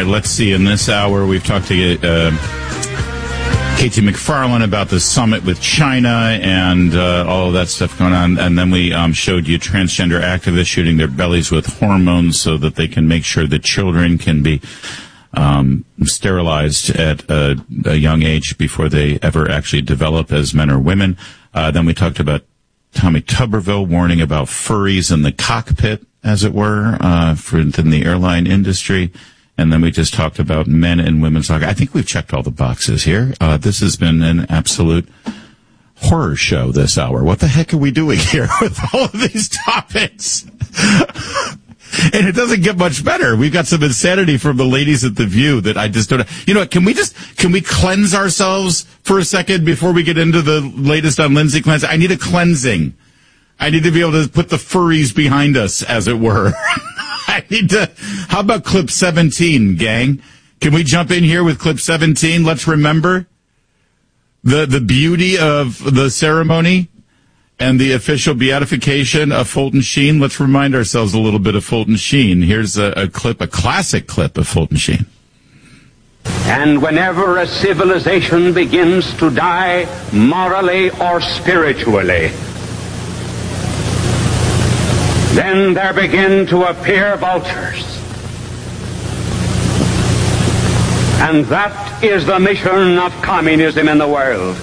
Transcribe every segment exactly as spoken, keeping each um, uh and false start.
right, let's see. In this hour, we've talked to uh, Katie McFarland about the summit with China and uh, all of that stuff going on. And then we um, showed you transgender activists shooting their bellies with hormones so that they can make sure that children can be um, sterilized at a, a young age before they ever actually develop as men or women. Uh, then we talked about Tommy Tuberville warning about furries in the cockpit, as it were, uh, for in the airline industry. And then we just talked about men and women's soccer. I think we've checked all the boxes here. Uh, this has been an absolute horror show this hour. What the heck are we doing here with all of these topics? And it doesn't get much better. We've got some insanity from the ladies at The View that I just don't... You know what, can we just... Can we cleanse ourselves for a second before we get into the latest on Lindsay Clancy? I need a cleansing. I need to be able to put the furries behind us, as it were. I need to... How about clip seventeen, gang? Can we jump in here with clip seventeen? Let's remember the the beauty of the ceremony and the official beatification of Fulton Sheen. Let's remind ourselves a little bit of Fulton Sheen. Here's a, a clip, a classic clip of Fulton Sheen. And whenever a civilization begins to die morally or spiritually, then there begin to appear vultures. And that is the mission of communism in the world.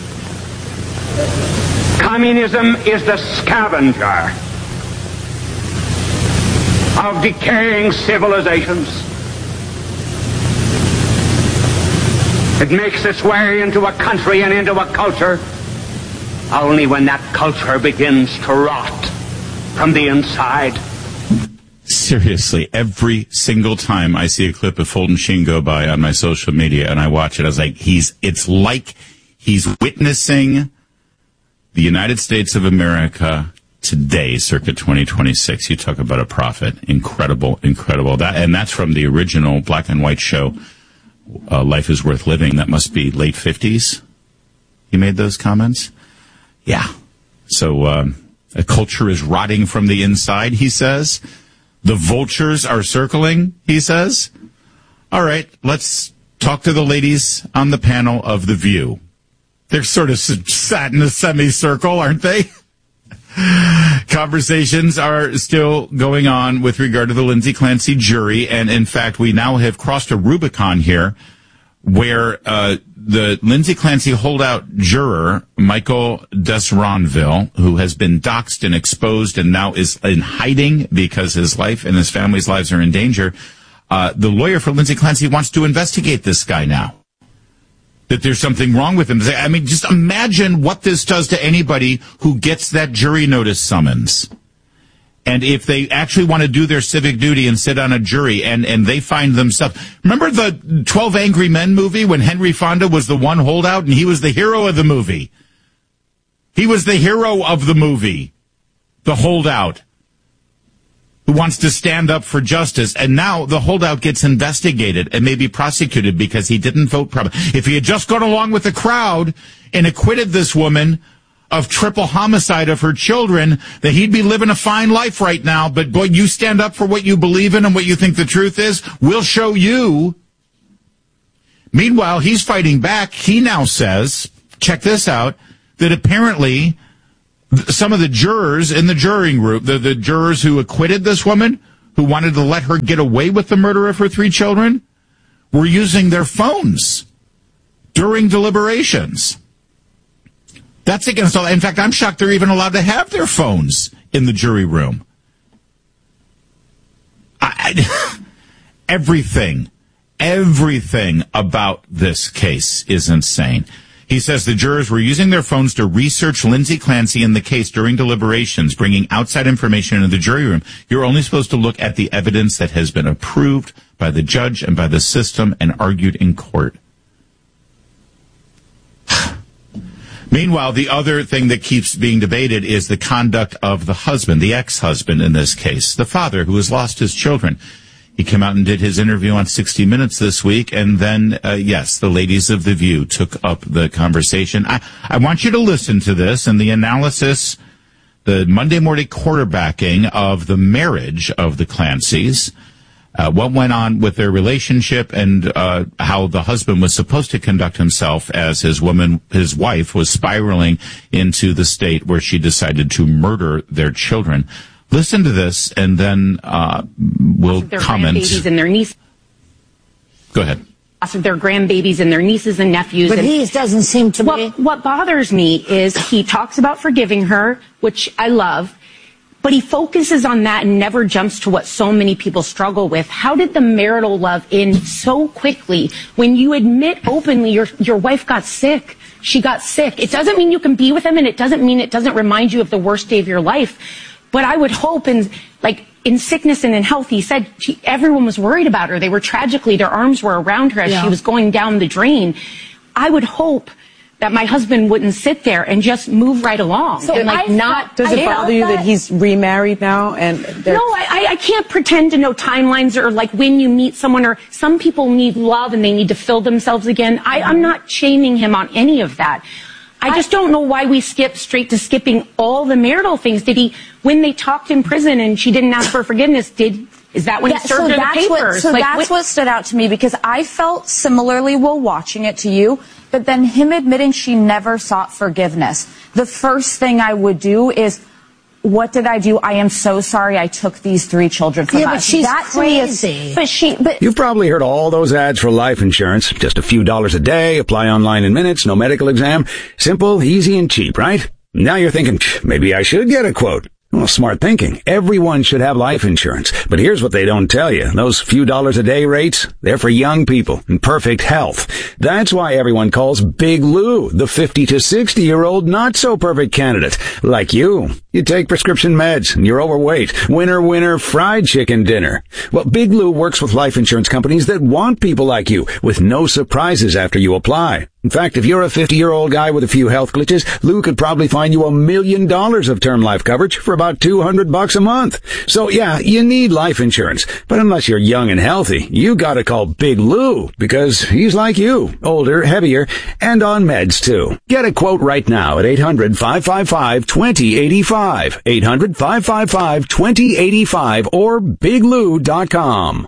Communism is the scavenger of decaying civilizations. It makes its way into a country and into a culture only when that culture begins to rot from the inside. Seriously, every single time I see a clip of Fulton Sheen go by on my social media and I watch it, I was like, he's, it's like he's witnessing the United States of America today, circa twenty twenty-six. You talk about a prophet. Incredible, incredible. That, and that's from the original black and white show, uh, Life is Worth Living. That must be late fifties. He made those comments. Yeah. So, um, a culture is rotting from the inside, he says. The vultures are circling, he says. All right, let's talk to the ladies on the panel of The View. They're sort of sat in a semicircle, aren't they? Conversations are still going on with regard to the Lindsay Clancy jury, and in fact, we now have crossed a Rubicon here where uh the Lindsay Clancy holdout juror, Michael Desronville, who has been doxxed and exposed and now is in hiding because his life and his family's lives are in danger, uh the lawyer for Lindsay Clancy wants to investigate this guy now. That there's something wrong with him. I mean, just imagine what this does to anybody who gets that jury notice summons. And if they actually want to do their civic duty and sit on a jury and, and they find themselves... Remember the twelve Angry Men movie when Henry Fonda was the one holdout and he was the hero of the movie? He was the hero of the movie, the holdout, who wants to stand up for justice. And now the holdout gets investigated and maybe prosecuted because he didn't vote properly. If he had just gone along with the crowd and acquitted this woman of triple homicide of her children, that he'd be living a fine life right now. But boy, you stand up for what you believe in and what you think the truth is, we'll show you. Meanwhile, he's fighting back. He now says, check this out, that apparently some of the jurors in the jury group, the, the jurors who acquitted this woman, who wanted to let her get away with the murder of her three children, were using their phones during deliberations. That's against all. In fact, I'm shocked they're even allowed to have their phones in the jury room. I, I, everything, everything about this case is insane. He says the jurors were using their phones to research Lindsay Clancy in the case during deliberations, bringing outside information into the jury room. You're only supposed to look at the evidence that has been approved by the judge and by the system and argued in court. Meanwhile, the other thing that keeps being debated is the conduct of the husband, the ex-husband in this case, the father who has lost his children. He came out and did his interview on sixty minutes this week, and then, uh, yes, the ladies of The View took up the conversation. I, I want you to listen to this and the analysis, the Monday morning quarterbacking of the marriage of the Clancys. uh, what went on with their relationship and uh, how the husband was supposed to conduct himself as his woman, his wife, was spiraling into the state where she decided to murder their children. Listen to this, and then uh, we'll their comment. Grandbabies and their nieces. Go ahead. Of their grandbabies and their nieces and nephews. But and he doesn't seem to what, be. What bothers me is he talks about forgiving her, which I love, but he focuses on that and never jumps to what so many people struggle with. How did the marital love end so quickly when you admit openly your, your wife got sick? She got sick. It doesn't mean you can be with him, and it doesn't mean it doesn't remind you of the worst day of your life. But I would hope, in, like, in sickness and in health, he said she, everyone was worried about her. They were tragically, their arms were around her as yeah. she was going down the drain. I would hope that my husband wouldn't sit there and just move right along. So and like I not. Does it bother you that, that he's remarried now? And no, I, I can't pretend to know timelines or like when you meet someone, or some people need love and they need to fill themselves again. I, I'm not shaming him on any of that. I just don't know why we skip straight to skipping all the marital things. Did he, when they talked in prison and she didn't ask for forgiveness, did, is that when yeah, he served so her the that's papers? What, so like, that's what, what stood out to me, because I felt similarly while watching it to you, but then him admitting she never sought forgiveness. The first thing I would do is, what did I do? I am so sorry I took these three children from yeah, us. But she's that crazy. To me is, but she, but You've probably heard all those ads for life insurance. Just a few dollars a day, apply online in minutes, no medical exam. Simple, easy, and cheap, right? Now you're thinking, maybe I should get a quote. Well, smart thinking. Everyone should have life insurance. But here's what they don't tell you. Those few dollars a day rates, they're for young people in perfect health. That's why everyone calls Big Lou the fifty to sixty year old not so perfect candidate. Like you. You take prescription meds and you're overweight. Winner, winner, fried chicken dinner. Well, Big Lou works with life insurance companies that want people like you with no surprises after you apply. In fact, if you're a fifty-year-old guy with a few health glitches, Lou could probably find you a million dollars of term life coverage for about two hundred bucks a month. So yeah, you need life insurance. But unless you're young and healthy, you gotta call Big Lou, because he's like you, older, heavier, and on meds too. Get a quote right now at eight hundred, five five five, two zero eight five, eight hundred, five five five, two zero eight five, or big lou dot com.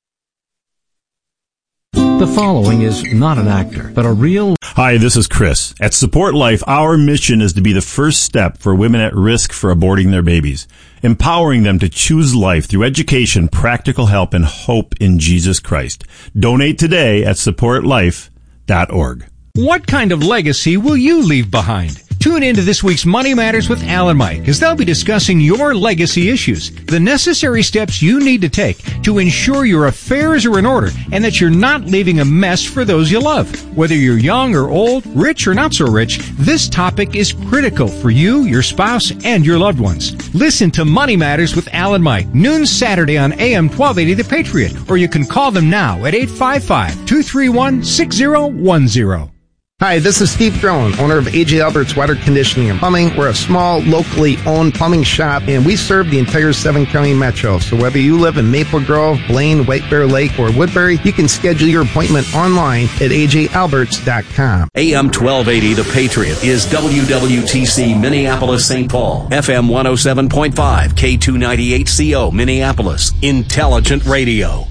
The following is not an actor, but a real... Hi, this is Chris. At Support Life, our mission is to be the first step for women at risk for aborting their babies, empowering them to choose life through education, practical help, and hope in Jesus Christ. Donate today at support life dot org. What kind of legacy will you leave behind? Tune into this week's Money Matters with Al and Mike, as they'll be discussing your legacy issues, the necessary steps you need to take to ensure your affairs are in order and that you're not leaving a mess for those you love. Whether you're young or old, rich or not so rich, this topic is critical for you, your spouse, and your loved ones. Listen to Money Matters with Al and Mike, noon Saturday on A M twelve eighty The Patriot, or you can call them now at eight five five, two three one, six zero one zero. Hi, this is Steve Drone, owner of A J Albert's Water Conditioning and Plumbing. We're a small, locally owned plumbing shop, and we serve the entire seven-county metro. So whether you live in Maple Grove, Blaine, White Bear Lake, or Woodbury, you can schedule your appointment online at a j alberts dot com. A M twelve eighty The Patriot is W W T C Minneapolis, Saint Paul. F M one oh seven point five, K two ninety-eight C O Minneapolis. Intelligent Radio.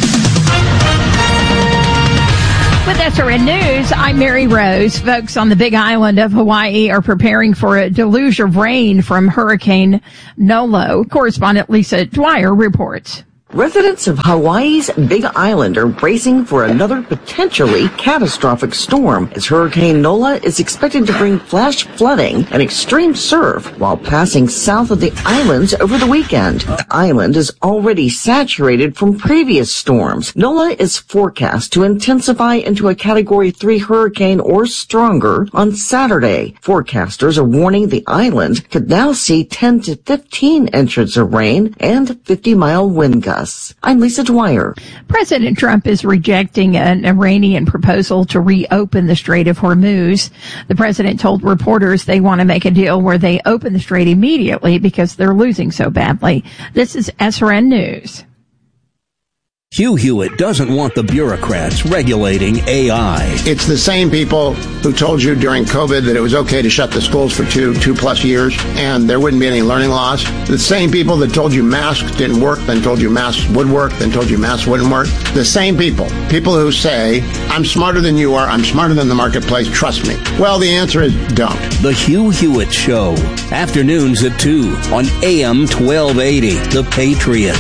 With S R N News, I'm Mary Rose. Folks on the Big Island of Hawaii are preparing for a deluge of rain from Hurricane Nolo. Correspondent Lisa Dwyer reports. Residents of Hawaii's Big Island are bracing for another potentially catastrophic storm, as Hurricane Nola is expected to bring flash flooding and extreme surf while passing south of the islands over the weekend. The island is already saturated from previous storms. Nola is forecast to intensify into a Category three hurricane or stronger on Saturday. Forecasters are warning the island could now see ten to fifteen inches of rain and fifty mile wind gusts. I'm Lisa Dwyer. President Trump is rejecting an Iranian proposal to reopen the Strait of Hormuz. The president told reporters they want to make a deal where they open the strait immediately because they're losing so badly. This is S R N News. Hugh Hewitt doesn't want the bureaucrats regulating A I. It's the same people who told you during COVID that it was okay to shut the schools for two, two plus years and there wouldn't be any learning loss. The same people that told you masks didn't work, then told you masks would work, then told you masks wouldn't work. The same people. People who say, I'm smarter than you are, I'm smarter than the marketplace, trust me. Well, the answer is don't. The Hugh Hewitt Show. Afternoons at two on A M twelve eighty. The Patriot.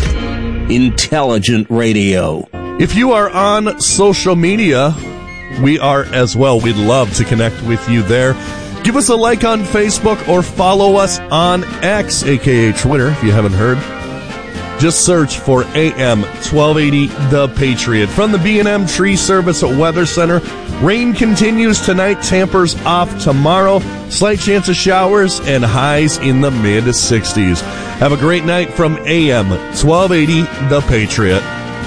Intelligent radio. If you are on social media, we are as well. We'd love to connect with you there. Give us a like on Facebook or follow us on X, aka Twitter, if you haven't heard. Just search for A M twelve eighty The Patriot. From the B and M Tree Service Weather Center, rain continues tonight, tampers off tomorrow, slight chance of showers, and highs in the mid sixties. Have a great night from A M twelve eighty The Patriot.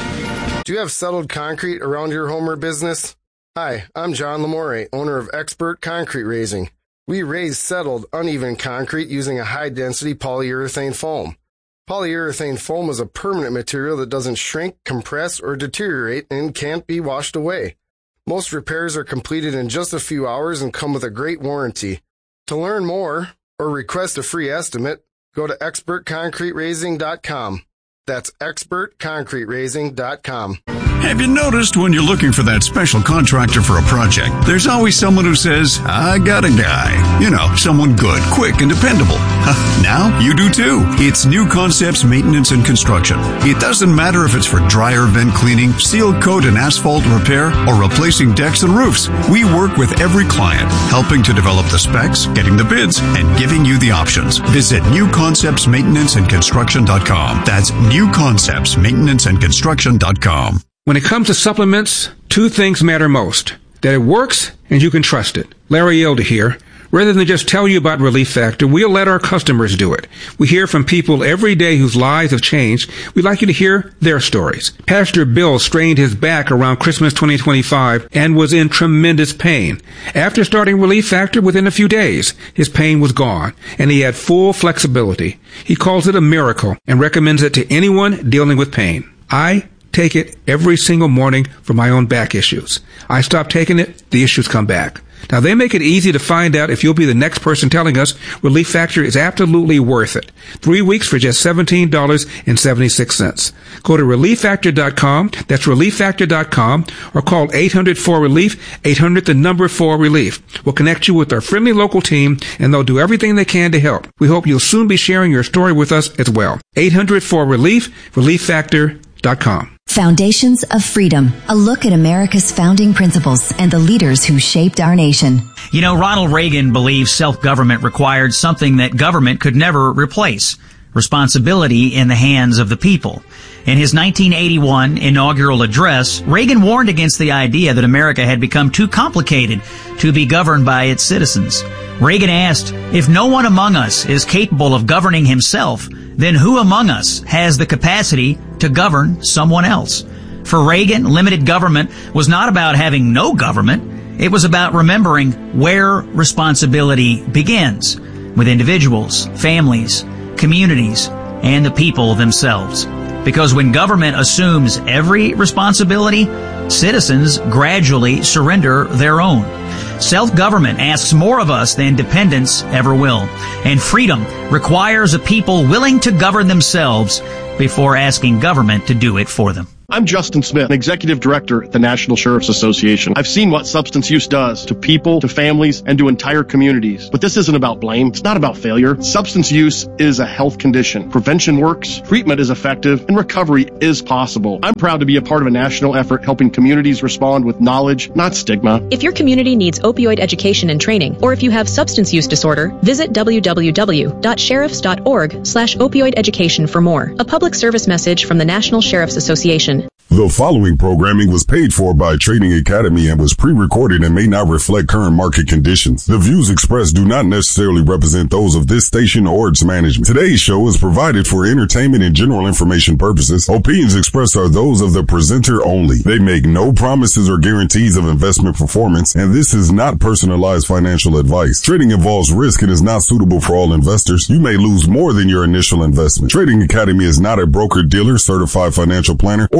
Do you have settled concrete around your home or business? Hi, I'm John Lamore, owner of Expert Concrete Raising. We raise settled, uneven concrete using a high-density polyurethane foam. Polyurethane foam is a permanent material that doesn't shrink, compress, or deteriorate and can't be washed away. Most repairs are completed in just a few hours and come with a great warranty. To learn more or request a free estimate, go to expert concrete raising dot com. That's expert concrete raising dot com. Have you noticed when you're looking for that special contractor for a project, there's always someone who says, I got a guy. You know, someone good, quick, and dependable. Now you do too. It's New Concepts Maintenance and Construction. It doesn't matter if it's for dryer vent cleaning, seal coat and asphalt repair, or replacing decks and roofs. We work with every client, helping to develop the specs, getting the bids, and giving you the options. Visit new concepts maintenance and construction dot com. That's new concepts maintenance and construction dot com. When it comes to supplements, two things matter most. That it works and you can trust it. Larry Elder here. Rather than just tell you about Relief Factor, we'll let our customers do it. We hear from people every day whose lives have changed. We'd like you to hear their stories. Pastor Bill strained his back around Christmas twenty twenty-five and was in tremendous pain. After starting Relief Factor, within a few days, his pain was gone, and he had full flexibility. He calls it a miracle and recommends it to anyone dealing with pain. I take it every single morning for my own back issues. I stop taking it, the issues come back. Now, they make it easy to find out if you'll be the next person telling us Relief Factor is absolutely worth it. Three weeks for just seventeen dollars and seventy-six cents. Go to relief factor dot com, that's relief factor dot com, or call eight hundred four relief, eight hundred the number four relief. We'll connect you with our friendly local team, and they'll do everything they can to help. We hope you'll soon be sharing your story with us as well. eight hundred four relief, relief factor dot com. Foundations of Freedom, a look at America's founding principles and the leaders who shaped our nation. You know, Ronald Reagan believed self-government required something that government could never replace: responsibility in the hands of the people. In his nineteen eighty-one inaugural address, Reagan warned against the idea that America had become too complicated to be governed by its citizens. Reagan asked, if no one among us is capable of governing himself, then who among us has the capacity to govern someone else? For Reagan, limited government was not about having no government. It was about remembering where responsibility begins, with individuals, families, communities, and the people themselves. Because when government assumes every responsibility, citizens gradually surrender their own. Self-government asks more of us than dependence ever will. And freedom requires a people willing to govern themselves before asking government to do it for them. I'm Justin Smith, Executive Director at the National Sheriff's Association. I've seen what substance use does to people, to families, and to entire communities. But this isn't about blame. It's not about failure. Substance use is a health condition. Prevention works, treatment is effective, and recovery is possible. I'm proud to be a part of a national effort helping communities respond with knowledge, not stigma. If your community needs opioid education and training, or if you have substance use disorder, visit w w w dot sheriffs dot org slash opioid education for more. A public service message from the National Sheriff's Association. The following programming was paid for by Trading Academy and was pre-recorded and may not reflect current market conditions. The views expressed do not necessarily represent those of this station or its management. Today's show is provided for entertainment and general information purposes. Opinions expressed are those of the presenter only. They make no promises or guarantees of investment performance, and this is not personalized financial advice. Trading involves risk and is not suitable for all investors. You may lose more than your initial investment. Trading Academy is not a broker-dealer, certified financial planner, or registered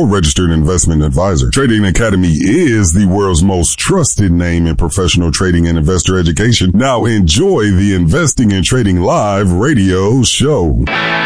registered investment advisor. Trading Academy is the world's most trusted name in professional trading and investor education. Now enjoy the Investing and Trading Live radio show.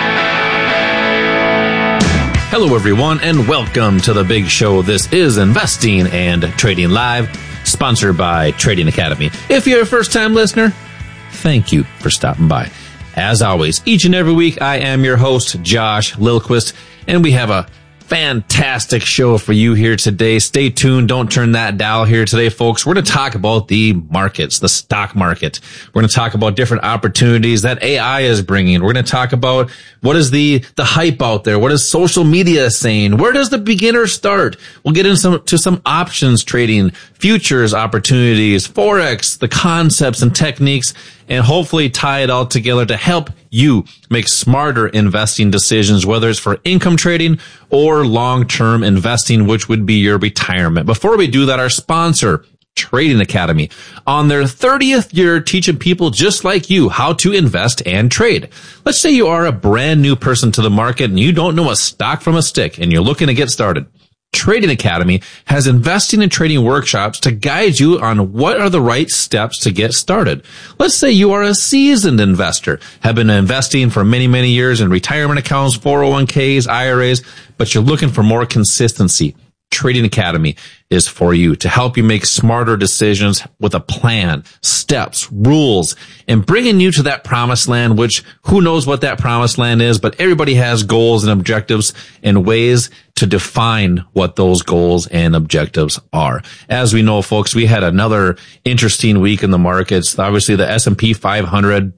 Hello, everyone, and welcome to the big show. This is Investing and Trading Live, sponsored by Trading Academy. If you're a first-time listener, thank you for stopping by. As always, each and every week, I am your host, Josh Lilquist, and we have a fantastic show for you here today. Stay tuned. Don't turn that dial here today, folks. We're going to talk about the markets, the stock market. We're going to talk about different opportunities that A I is bringing. We're going to talk about what is the, the hype out there? What is social media saying? Where does the beginner start? We'll get into some, to some options trading, futures opportunities, Forex, the concepts and techniques, and hopefully tie it all together to help you make smarter investing decisions, whether it's for income trading or long-term investing, which would be your retirement. Before we do that, our sponsor, Trading Academy, on their thirtieth year teaching people just like you how to invest and trade. Let's say you are a brand new person to the market and you don't know a stock from a stick and you're looking to get started. Trading Academy has investing and trading workshops to guide you on what are the right steps to get started. Let's say you are a seasoned investor, have been investing for many, many years in retirement accounts, four oh one k's, I R As, but you're looking for more consistency. Trading Academy is for you to help you make smarter decisions with a plan, steps, rules, and bringing you to that promised land, which who knows what that promised land is, but everybody has goals and objectives and ways to define what those goals and objectives are. As we know, folks, we had another interesting week in the markets. Obviously, the S and P five hundred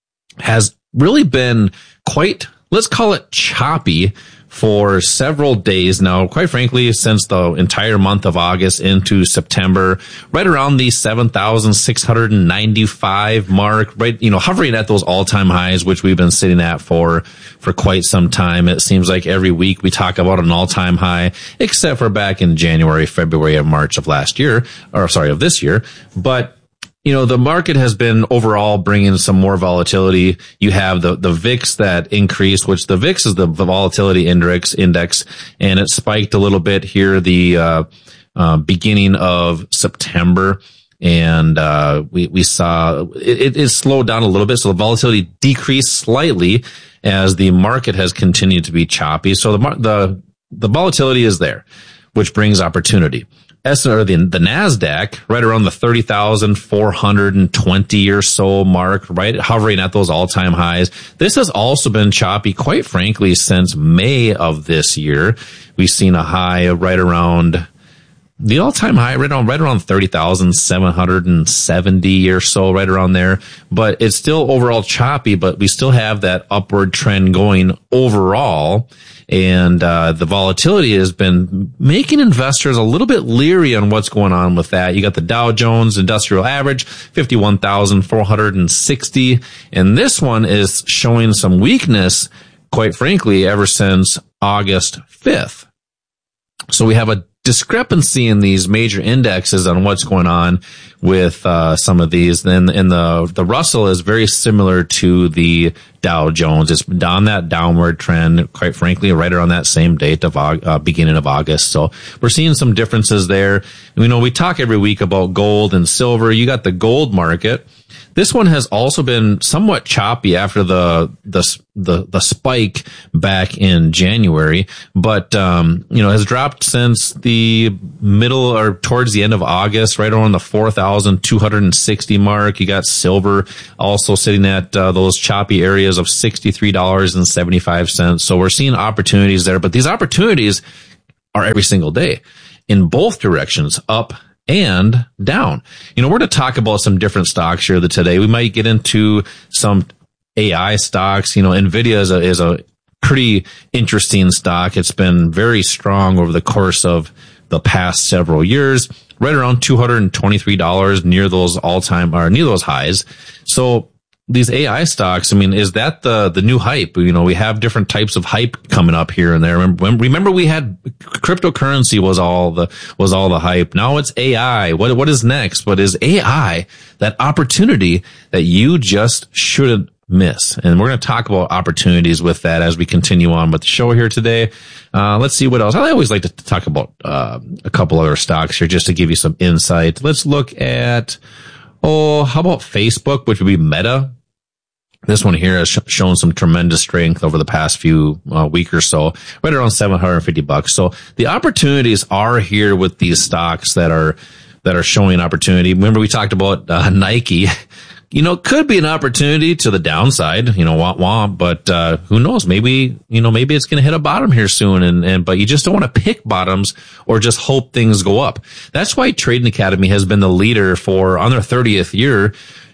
has really been quite, let's call it choppy, for several days now, quite frankly, since the entire month of August into September, right around the seven thousand six hundred ninety-five mark, right, you know, hovering at those all-time highs, which we've been sitting at for, for quite some time. It seems like every week we talk about an all-time high, except for back in January, February, and March of last year, or sorry, of this year. But you know, the market has been overall bringing some more volatility. You have the, the V I X that increased, which the V I X is the volatility index, index, and it spiked a little bit here the, uh, uh, beginning of September. And, uh, we, we saw it, it slowed down a little bit. So the volatility decreased slightly as the market has continued to be choppy. So the, the, the volatility is there, which brings opportunity. S or the, the NASDAQ, right around the thirty thousand four hundred twenty or so mark, right, hovering at those all-time highs. This has also been choppy, quite frankly, since May of this year. We've seen a high right around the all-time high, right around, right around thirty thousand seven hundred seventy or so, right around there. But it's still overall choppy, but we still have that upward trend going overall. And, uh, the volatility has been making investors a little bit leery on what's going on with that. You got the Dow Jones Industrial Average, fifty-one thousand four hundred sixty. And this one is showing some weakness, quite frankly, ever since August fifth. So we have a discrepancy in these major indexes on what's going on with uh some of these. Then and the the Russell is very similar to the Dow Jones. It's on that downward trend, quite frankly, right around that same date of uh, beginning of August. So we're seeing some differences there. You know, we talk every week about gold and silver. You got the gold market. This one has also been somewhat choppy after the the the, the spike back in January, but um, you know, has dropped since the middle or towards the end of August, right around the four thousand two hundred sixty mark. You got silver also sitting at uh, those choppy areas of sixty-three dollars and seventy-five cents. So we're seeing opportunities there, but these opportunities are every single day in both directions, up and down. You know, we're going to talk about some different stocks here today. We might get into some A I stocks. You know, NVIDIA is a, is a pretty interesting stock. It's been very strong over the course of the past several years, right around two hundred twenty-three dollars, near those all-time, or near those highs. So these A I stocks, I mean, is that the, the new hype? You know, we have different types of hype coming up here and there. Remember, remember we had cryptocurrency was all the, was all the hype. Now it's A I. What, what is next? What is A I? That opportunity that you just shouldn't miss. And we're going to talk about opportunities with that as we continue on with the show here today. Uh, let's see what else. I always like to talk about uh, a couple other stocks here just to give you some insight. Let's look at, oh, how about Facebook, which would be Meta. This one here has sh- shown some tremendous strength over the past few uh, week or so, right around seven hundred fifty bucks. So the opportunities are here with these stocks that are, that are showing opportunity. Remember we talked about uh, Nike. You know, could be an opportunity to the downside, you know, womp womp, but, uh, who knows? Maybe, you know, maybe it's going to hit a bottom here soon. And, and, but you just don't want to pick bottoms or just hope things go up. That's why Trading Academy has been the leader for on their thirtieth year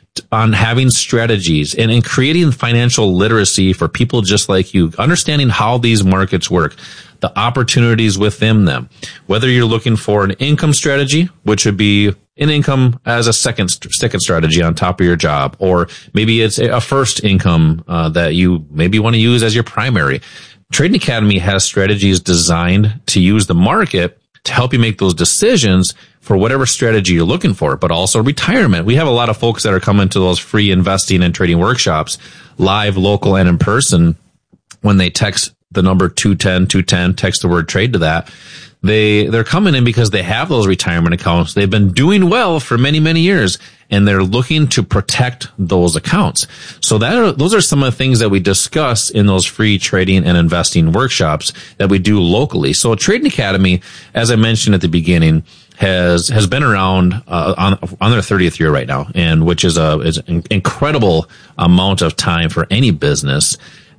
on having strategies and in creating financial literacy for people just like you, understanding how these markets work, the opportunities within them, whether you're looking for an income strategy, which would be an income as a second second strategy on top of your job, or maybe it's a first income uh, that you maybe want to use as your primary. Trading Academy has strategies designed to use the market to help you make those decisions for whatever strategy you're looking for, but also retirement. We have a lot of folks that are coming to those free investing and trading workshops, live, local, and in person. When they text the number two ten two ten, text the word trade to that, they, they're coming in because they have those retirement accounts. They've been doing well for many, many years, and they're looking to protect those accounts. So that are, those are some of the things that we discuss in those free trading and investing workshops that we do locally. So Trading Academy, as I mentioned at the beginning, has, has been around, uh, on, on their thirtieth year right now, and which is a, is an incredible amount of time for any business.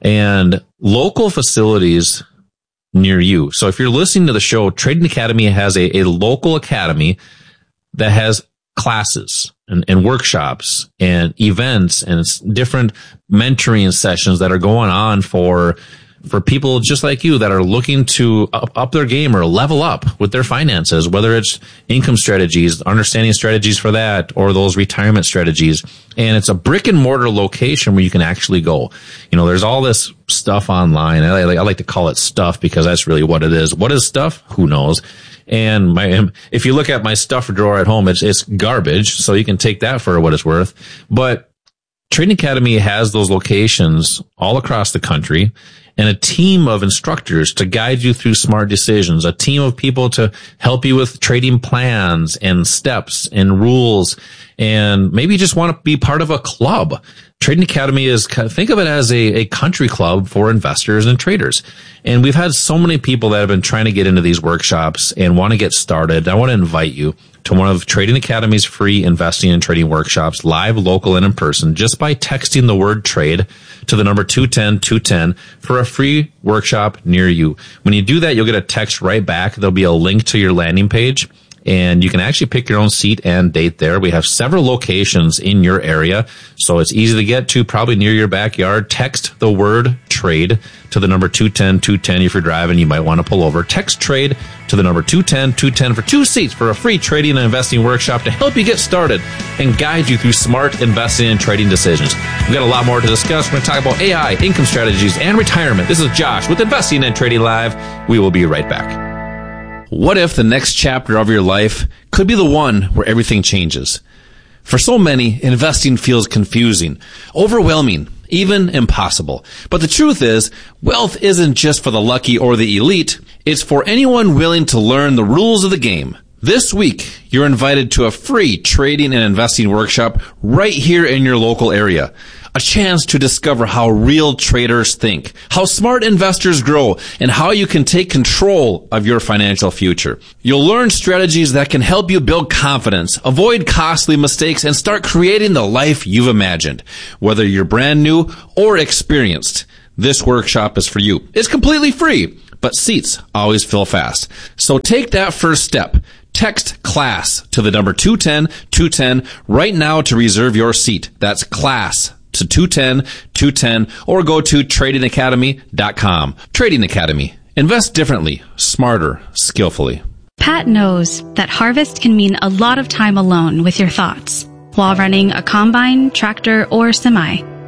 And local facilities near you. So if you're listening to the show, Trading Academy has a, a local academy that has classes and, and workshops and events and different mentoring sessions that are going on for for people just like you that are looking to up, up their game or level up with their finances, whether it's income strategies, understanding strategies for that, or those retirement strategies. And it's a brick and mortar location where you can actually go. You know, there's all this stuff online. I, I like to call it stuff because that's really what it is. What is stuff? Who knows? And my, if you look at my stuff drawer at home, it's, it's garbage. So you can take that for what it's worth. But Trading Academy has those locations all across the country, and a team of instructors to guide you through smart decisions, a team of people to help you with trading plans and steps and rules. And maybe you just want to be part of a club. Trading Academy is, think of it as a, a country club for investors and traders. And we've had so many people that have been trying to get into these workshops and want to get started. I want to invite you to one of Trading Academy's free investing and trading workshops, live, local, and in person, just by texting the word trade to the number two ten two ten for a free workshop near you. When you do that, you'll get a text right back. There'll be a link to your landing page, and you can actually pick your own seat and date there. We have several locations in your area, so it's easy to get to, probably near your backyard. Text the word trade to the number two ten two ten. If you're driving, you might want to pull over. Text trade to the number two ten two ten for two seats for a free trading and investing workshop to help you get started and guide you through smart investing and trading decisions. We've got a lot more to discuss. We're going to talk about A I, income strategies, and retirement. This is Josh with Investing and Trading Live. We will be right back. What if the next chapter of your life could be the one where everything changes? For so many, investing feels confusing, overwhelming, even impossible. But the truth is, wealth isn't just for the lucky or the elite. It's for anyone willing to learn the rules of the game. This week, you're invited to a free trading and investing workshop right here in your local area. A chance to discover how real traders think, how smart investors grow, and how you can take control of your financial future. You'll learn strategies that can help you build confidence, avoid costly mistakes, and start creating the life you've imagined. Whether you're brand new or experienced, this workshop is for you. It's completely free, but seats always fill fast. So take that first step. Text CLASS to the number two ten two ten right now to reserve your seat. That's CLASS to two ten two ten, or go to trading academy dot com. Trading Academy. Invest differently, smarter, skillfully. Pat knows that harvest can mean a lot of time alone with your thoughts while running a combine, tractor, or semi.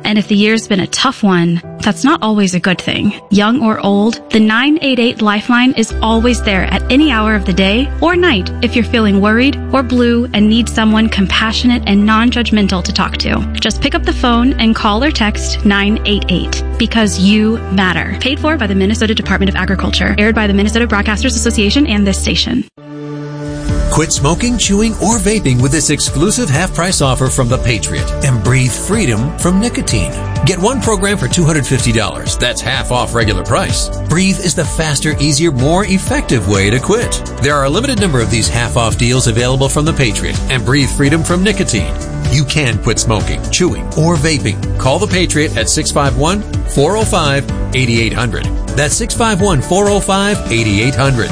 And if the year's been a tough one, that's not always a good thing. Young or old, the nine eight eight Lifeline is always there at any hour of the day or night if you're feeling worried or blue and need someone compassionate and non-judgmental to talk to. Just pick up the phone and call or text nine eight eight because you matter. Paid for by the Minnesota Department of Agriculture. Aired by the Minnesota Broadcasters Association and this station. Quit smoking, chewing, or vaping with this exclusive half-price offer from The Patriot and breathe freedom from nicotine. Get one program for two hundred fifty dollars. That's half off regular price. Breathe is the faster, easier, more effective way to quit. There are a limited number of these half-off deals available from The Patriot and breathe freedom from nicotine. You can quit smoking, chewing, or vaping. Call The Patriot at six five one, four oh five, eight eight hundred. That's six five one, four oh five, eight eight hundred.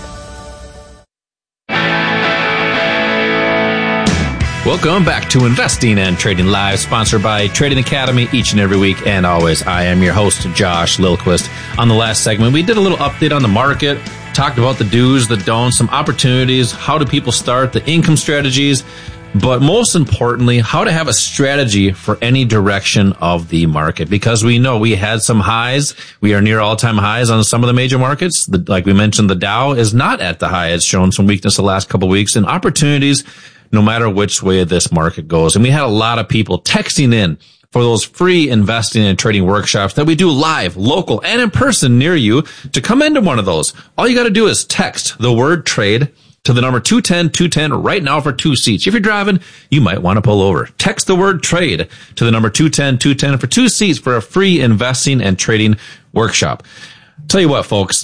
Welcome back to Investing and Trading Live, sponsored by Trading Academy each and every week. And always, I am your host, Josh Lilquist. On the last segment, we did a little update on the market, talked about the do's, the don'ts, some opportunities, how do people start, the income strategies, but most importantly, how to have a strategy for any direction of the market. Because we know we had some highs. We are near all-time highs on some of the major markets. The, like we mentioned, the Dow is not at the high. It's shown some weakness the last couple of weeks, and opportunities no matter which way this market goes. And we had a lot of people texting in for those free investing and trading workshops that we do live, local, and in person near you. To come into one of those, all you got to do is text the word trade to the number two ten two ten right now for two seats. If you're driving, you might want to pull over. Text the word trade to the number two ten two ten for two seats for a free investing and trading workshop. Tell you what, folks,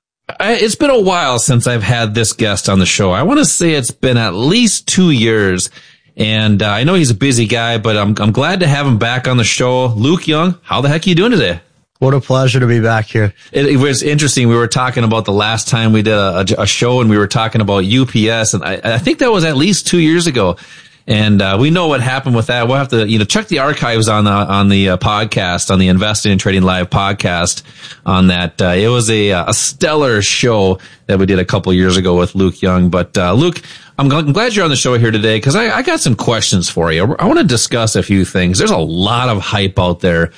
it's been a while since I've had this guest on the show. I want to say it's been at least two years. And uh, I know he's a busy guy, but I'm I'm glad to have him back on the show. Luke Young, how the heck are you doing today? What a pleasure to be back here. It, it was interesting. We were talking about the last time we did a, a, a show, and we were talking about U P S, and I, I think that was at least two years ago. And uh, we know what happened with that. We'll have to, you know, check the archives on the on the uh, podcast, on the Investing and Trading Live podcast. On that, uh, it was a a stellar show that we did a couple years ago with Luke Young. But uh, Luke, I'm, g- I'm glad you're on the show here today because I, I got some questions for you. I want to discuss a few things. There's a lot of hype out there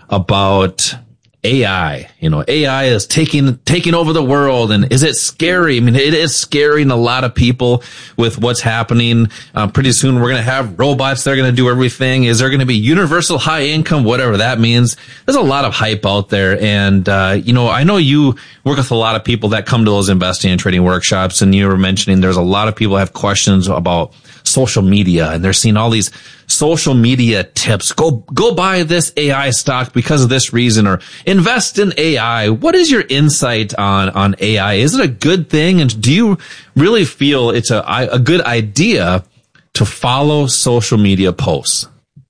about A I. You know, A I is taking taking over the world, and is it scary? I mean, it is scaring a lot of people with what's happening. Uh, pretty soon, we're going to have robots that are going to do everything. Is there going to be universal high income, whatever that means? There's a lot of hype out there, and uh, you know, I know you work with a lot of people that come to those investing and trading workshops, and you were mentioning there's a lot of people that have questions about social media, and they're seeing all these social media tips. Go, go buy this A I stock because of this reason, or invest in A I. What is your insight on, on A I? Is it a good thing? And do you really feel it's a, a good idea to follow social media posts?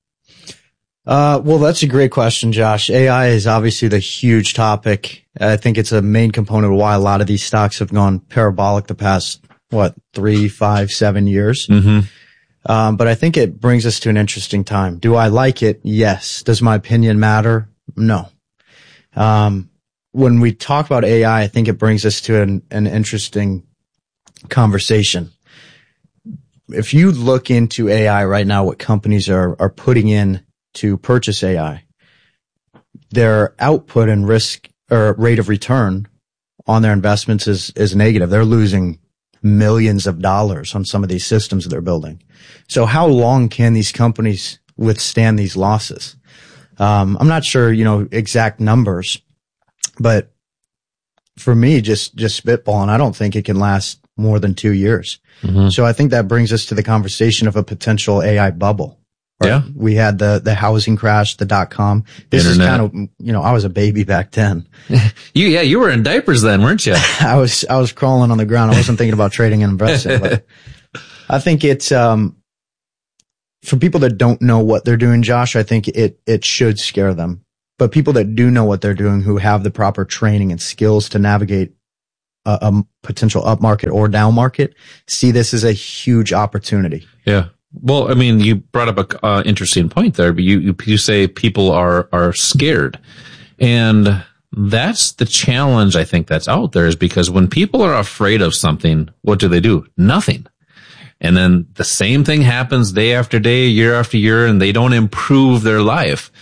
Uh, well, that's a great question, Josh. A I is obviously the huge topic. I think it's a main component of why a lot of these stocks have gone parabolic the past what, three, five, seven years. Mm-hmm. Um, but I think it brings us to an interesting time. Do I like it? Yes. Does my opinion matter? No. Um, when we talk about A I, I think it brings us to an, an interesting conversation. If you look into A I right now, what companies are, are putting in to purchase A I, their output and risk or rate of return on their investments is, is negative. They're losing millions of dollars on some of these systems that they're building. So how long can these companies withstand these losses? Um, I'm not sure, you know, exact numbers, but for me, just, just spitballing, I don't think it can last more than two years. Mm-hmm. So I think that brings us to the conversation of a potential A I bubble. Right? Yeah. We had the, the housing crash, the dot com. This Internet. Is kind of, you know, I was a baby back then. you, yeah, you were in diapers then, weren't you? I was, I was crawling on the ground. I wasn't thinking about trading and investing, but I think it's, um, for people that don't know what they're doing, Josh, I think it, it should scare them. But people that do know what they're doing, who have the proper training and skills to navigate a, a potential up market or down market, see this as a huge opportunity. Yeah. Well, I mean, you brought up a uh, interesting point there, but you, you you say people are are scared, and that's the challenge I think that's out there, is because when people are afraid of something, what do they do? Nothing. And then the same thing happens day after day, year after year, and they don't improve their life.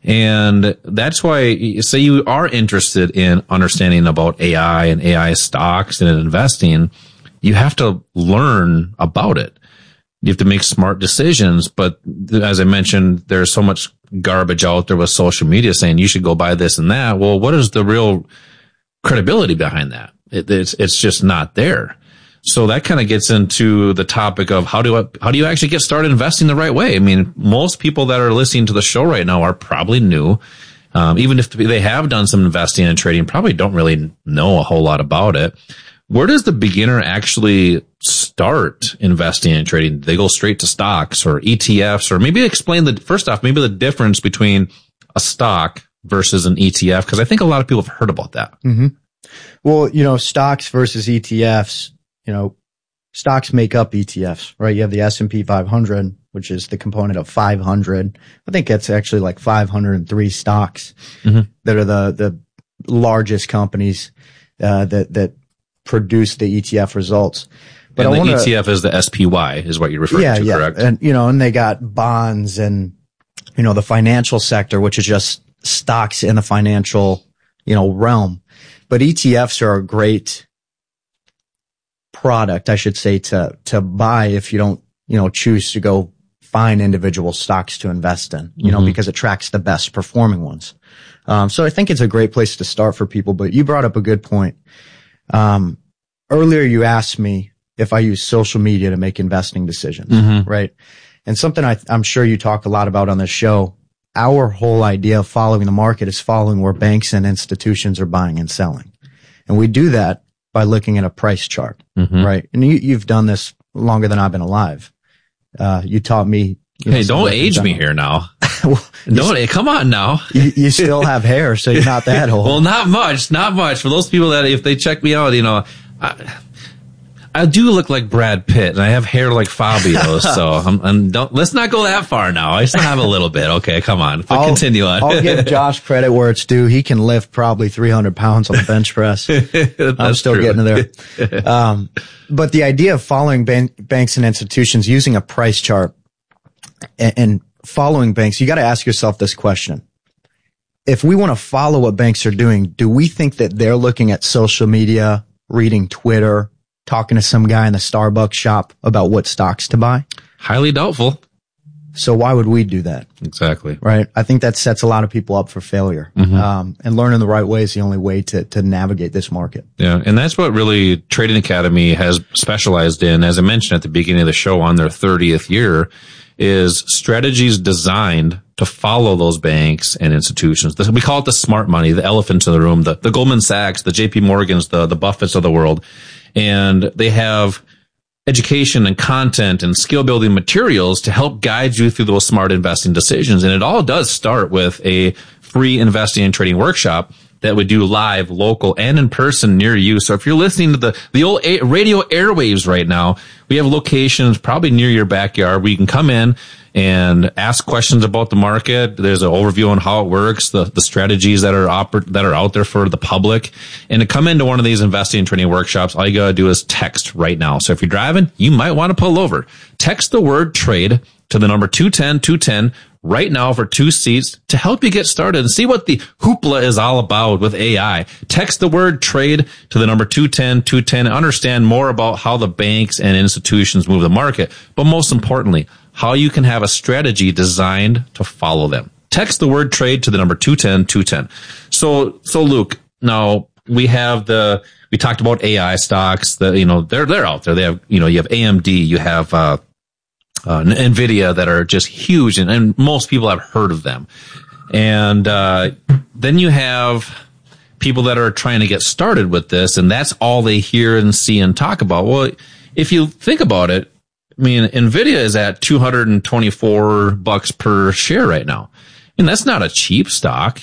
And that's why, say you are interested in understanding about A I and A I stocks and investing, you have to learn about it. You have to make smart decisions. But as I mentioned, there's so much garbage out there with social media saying you should go buy this and that. Well, what is the real credibility behind that? It, it's, it's just not there. So that kind of gets into the topic of how do I, how do you actually get started investing the right way? I mean, most people that are listening to the show right now are probably new. Um, even if they have done some investing and trading, probably don't really know a whole lot about it. Where does the beginner actually start investing and trading? Do they go straight to stocks or E T Fs, or maybe explain the, first off, maybe the difference between a stock versus an E T F? Cause I think a lot of people have heard about that. Mm-hmm. Well, you know, stocks versus E T Fs. You know, stocks make up E T Fs, right? You have the S and P five hundred, which is the component of five hundred. I think it's actually like five hundred three stocks mm-hmm. that are the, the largest companies, uh, that, that produce the E T F results. But and I the wanna, E T F is the S P Y is what you're referring yeah, to, yeah. correct? And, you know, and they got bonds and, you know, the financial sector, which is just stocks in the financial, you know, realm. But E T Fs are a great product, I should say, to, to buy if you don't, you know, choose to go find individual stocks to invest in, you mm-hmm. know, because it tracks the best performing ones. Um, so I think it's a great place to start for people, but you brought up a good point. Um, earlier you asked me if I use social media to make investing decisions, mm-hmm. right? And something I, I'm sure you talk a lot about on this show. Our whole idea of following the market is following where banks and institutions are buying and selling. And we do that by looking at a price chart, mm-hmm. right? And you, you've done this longer than I've been alive. Uh, you taught me. You know, hey, don't age me here now. well, don't, you, come on now. you, you still have hair, so you're not that old. Well, not much, not much. For those people that, if they check me out, you know, I, I do look like Brad Pitt, and I have hair like Fabio, so I'm, I'm, don't, let's not go that far now. I still have a little bit. Okay, come on. I'll, continue on. I'll give Josh credit where it's due. He can lift probably three hundred pounds on the bench press. I'm still true. getting there. Um, but the idea of following bank, banks and institutions using a price chart and, and following banks, you got to ask yourself this question. If we want to follow what banks are doing, do we think that they're looking at social media, reading Twitter, talking to some guy in the Starbucks shop about what stocks to buy? Highly doubtful. So why would we do that? Exactly. Right. I think that sets a lot of people up for failure. Mm-hmm. Um, and learning the right way is the only way to, to navigate this market. Yeah. And that's what really Trading Academy has specialized in. As I mentioned at the beginning of the show, on their thirtieth year, is strategies designed to follow those banks and institutions. We call it the smart money, the elephants in the room, the, the Goldman Sachs, the J P Morgans, the, the Buffetts of the world. And they have education and content and skill building materials to help guide you through those smart investing decisions. And it all does start with a free investing and trading workshop that we do live, local, and in person near you. So if you're listening to the, the old a- radio airwaves right now, we have locations probably near your backyard where you can come in and ask questions about the market. There's an overview on how it works, the, the strategies that are oper- that are out there for the public. And to come into one of these investing and trading workshops, all you gotta do is text right now. So if you're driving, you might want to pull over. Text the word trade to the number two ten two ten right now for two seats to help you get started and see what the hoopla is all about with A I. Text the word trade to the number two ten two ten and understand more about how the banks and institutions move the market. But most importantly, how you can have a strategy designed to follow them. Text the word trade to the number two ten two ten. So, so Luke, now we have the, we talked about A I stocks that, you know, they're, they're out there. They have, you know, you have A M D, you have, uh, Uh, NVIDIA that are just huge, and, and most people have heard of them. And uh, then you have people that are trying to get started with this, and that's all they hear and see and talk about. Well, if you think about it, I mean, NVIDIA is at two hundred twenty-four bucks per share right now. And that's not a cheap stock.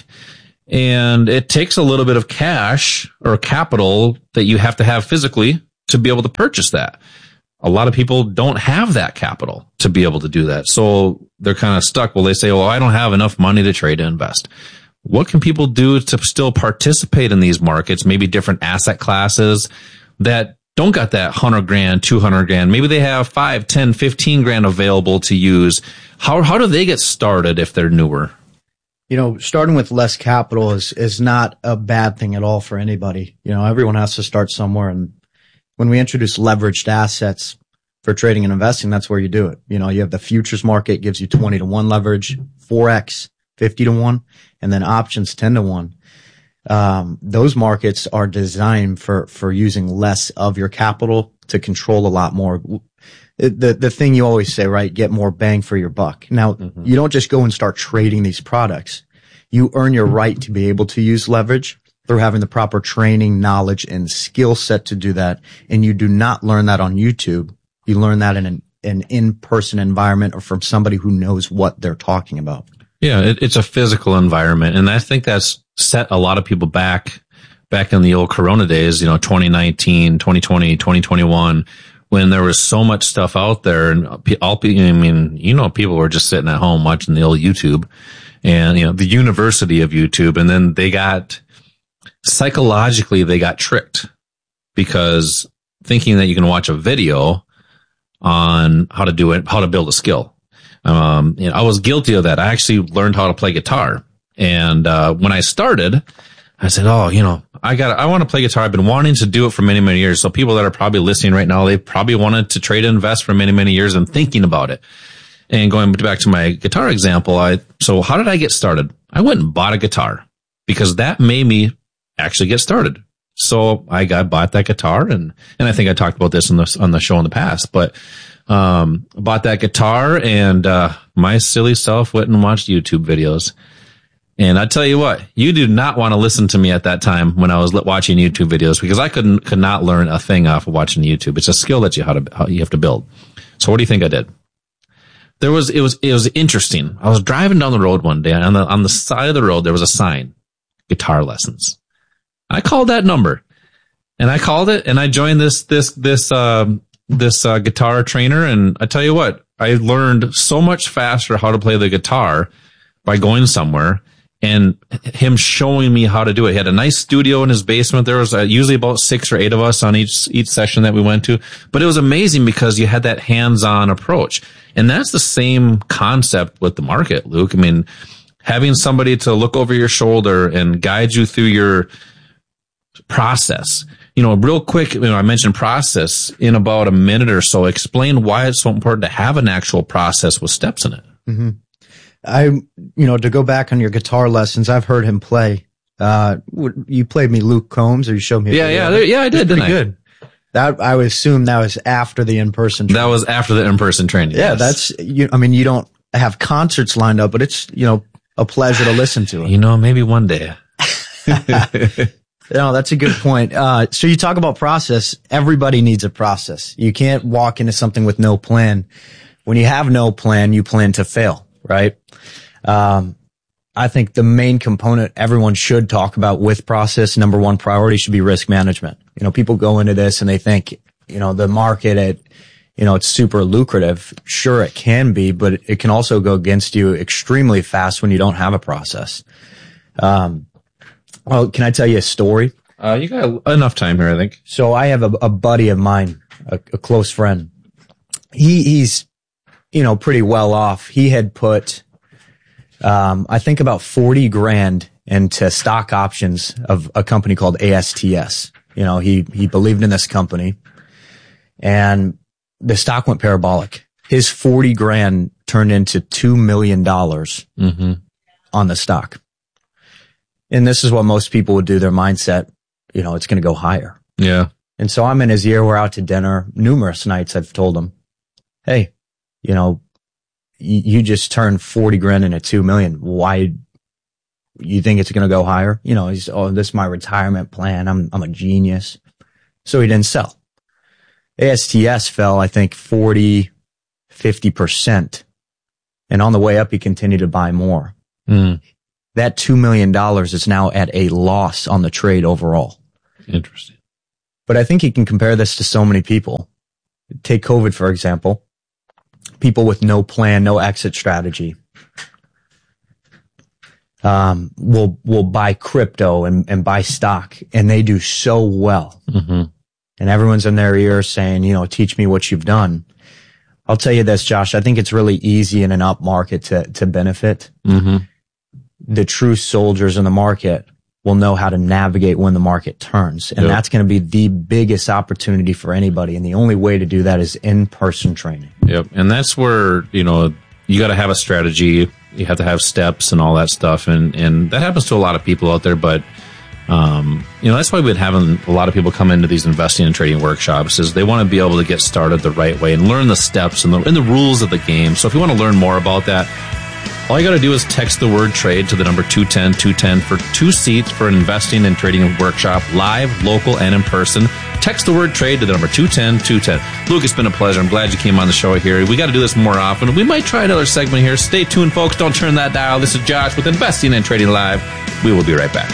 And it takes a little bit of cash or capital that you have to have physically to be able to purchase that. A lot of people don't have that capital to be able to do that. So they're kind of stuck. Well, they say, well, I don't have enough money to trade and invest. What can people do to still participate in these markets? Maybe different asset classes that don't got that hundred grand, two hundred grand. Maybe they have five, ten, fifteen grand available to use. How, how do they get started if they're newer? You know, starting with less capital is, is not a bad thing at all for anybody. You know, everyone has to start somewhere. And when we introduce leveraged assets for trading and investing, that's where you do it. You know, you have the futures market gives you twenty to one leverage, Forex fifty to one, and then options ten to one. Um, those markets are designed for, for using less of your capital to control a lot more. The, the thing you always say, right? Get more bang for your buck. Now, mm-hmm. you don't just go and start trading these products. You earn your right to be able to use leverage through having the proper training, knowledge, and skill set to do that. And you do not learn that on YouTube. You learn that in an, an in-person environment or from somebody who knows what they're talking about. Yeah, it, it's a physical environment. And I think that's set a lot of people back, back in the old Corona days, you know, twenty nineteen, twenty twenty, twenty twenty-one, when there was so much stuff out there. And all, I mean, you know, people were just sitting at home watching the old YouTube and, you know, the university of YouTube. And then they got, psychologically, they got tricked because thinking that you can watch a video on how to do it, how to build a skill. Um, you know, I was guilty of that. I actually learned how to play guitar. And, uh, when I started, I said, oh, you know, I got, I want to play guitar. I've been wanting to do it for many, many years. So people that are probably listening right now, they probably wanted to trade and invest for many, many years and thinking about it. And going back to my guitar example, I, so how did I get started? I went and bought a guitar because that made me actually get started. So I got, bought that guitar and, and I think I talked about this on the, on the show in the past, but, um, bought that guitar and, uh, my silly self went and watched YouTube videos. And I tell you what, you do not want to listen to me at that time when I was watching YouTube videos because I couldn't, could not learn a thing off of watching YouTube. It's a skill that you how to, how you have to build. So what do you think I did? There was, it was, it was interesting. I was driving down the road one day and on the, on the side of the road, there was a sign, guitar lessons. I called that number and I called it and I joined this, this, this, um, this, uh, guitar trainer. And I tell you what, I learned so much faster how to play the guitar by going somewhere and him showing me how to do it. He had a nice studio in his basement. There was uh, usually about six or eight of us on each, each session that we went to, but it was amazing because you had that hands-on approach. And that's the same concept with the market, Luke. I mean, having somebody to look over your shoulder and guide you through your process. You know, real quick, you know, I mentioned process in about a minute or so. Explain why it's so important to have an actual process with steps in it. Mm-hmm. I, you know, to go back on your guitar lessons, I've heard him play. Uh, you played me Luke Combs, or you showed me. Yeah, yeah, yeah, I did. Pretty didn't I? good. That I would assume that was after the in-person training. That was after the in-person training. Yeah, yes. that's. You, I mean, you don't have concerts lined up, but it's you know a pleasure to listen to it. You know, maybe one day. No, that's a good point. Uh, so you talk about process. Everybody needs a process. You can't walk into something with no plan. When you have no plan, you plan to fail, right? Um, I think the main component everyone should talk about with process, number one priority should be risk management. You know, people go into this and they think, you know, the market at, you know, it's super lucrative. Sure, it can be, but it can also go against you extremely fast when you don't have a process. Um, well, can I tell you a story? Uh, you got enough time here, I think. So I have a, a buddy of mine, a, a close friend. He, he's, you know, pretty well off. He had put, um, I think about forty grand into stock options of a company called A S T S. You know, he, he believed in this company and the stock went parabolic. His forty grand turned into two million dollars mm-hmm. on the stock. And this is what most people would do. Their mindset, you know, it's going to go higher. Yeah. And so I'm in his ear. We're out to dinner numerous nights. I've told him, hey, you know, y- you just turned forty grand into two million. Why you think it's going to go higher? You know, he's, oh, this is my retirement plan. I'm, I'm a genius. So he didn't sell. A S T S fell, I think, forty, fifty percent. And on the way up, he continued to buy more. Mm. That two million dollars is now at a loss on the trade overall. Interesting. But I think you can compare this to so many people. Take COVID, for example. People with no plan, no exit strategy, um, will, will buy crypto and, and buy stock, and they do so well. Mm-hmm. And everyone's in their ear saying, you know, teach me what you've done. I'll tell you this, Josh, I think it's really easy in an up market to, to benefit. Mm-hmm. the true soldiers in the market will know how to navigate when the market turns. And Yep. that's going to be the biggest opportunity for anybody. And the only way to do that is in-person training. Yep. And that's where, you know, you got to have a strategy. You have to have steps and all that stuff. And, and that happens to a lot of people out there. But, um, you know, that's why we've been having a lot of people come into these investing and trading workshops is they want to be able to get started the right way and learn the steps and the, and the rules of the game. So if you want to learn more about that, all you got to do is text the word trade to the number two ten two ten for two seats for an investing and trading workshop, live, local, and in person. Text the word trade to the number two ten two ten. Luke, it's been a pleasure. I'm glad you came on the show here. We got to do this more often. We might try another segment here. Stay tuned, folks. Don't turn that dial. This is Josh with Investing and Trading Live. We will be right back.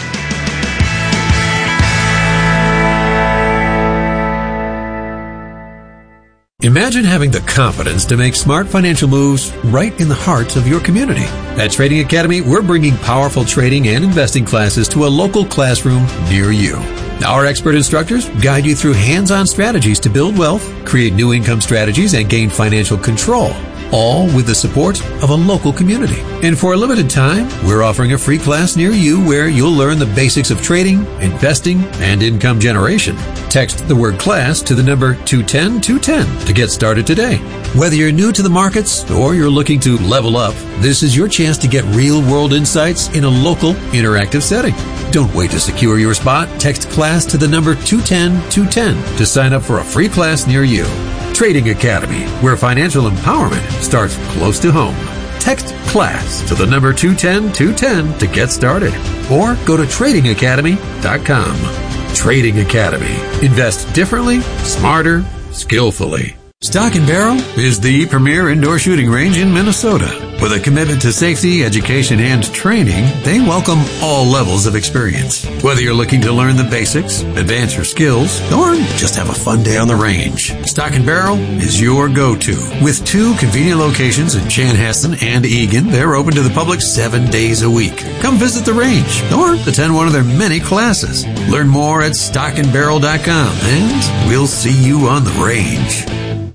Imagine having the confidence to make smart financial moves right in the heart of your community. At Trading Academy, we're bringing powerful trading and investing classes to a local classroom near you. Our expert instructors guide you through hands-on strategies to build wealth, create new income strategies, and gain financial control, all with the support of a local community. And for a limited time, we're offering a free class near you where you'll learn the basics of trading, investing, and income generation. Text the word class to the number two ten two ten to get started today. Whether you're new to the markets or you're looking to level up, this is your chance to get real-world insights in a local, interactive setting. Don't wait to secure your spot. Text class to the number two ten two ten to sign up for a free class near you. Trading Academy, where financial empowerment starts close to home. Text class to the number two ten two ten to get started. Or go to trading academy dot com. Trading Academy. Invest differently, smarter, skillfully. Stock and Barrel is the premier indoor shooting range in Minnesota. With a commitment to safety, education, and training, they welcome all levels of experience. Whether you're looking to learn the basics, advance your skills, or just have a fun day on the range, Stock and Barrel is your go-to. With two convenient locations in Chanhassen and Eagan, they're open to the public seven days a week. Come visit the range or attend one of their many classes. Learn more at stock and barrel dot com, and we'll see you on the range.